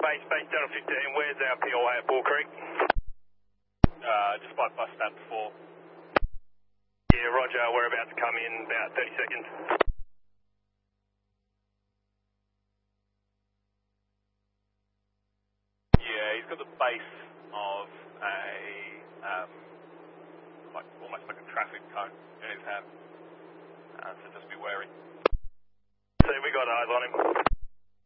Base Delta 15, where's our POA at Bull Creek? Just by bus stop 4. Yeah, roger, we're about to come in about 30 seconds. Yeah, he's got the base of almost like a traffic cone in his hand. So just be wary. So we got eyes on him.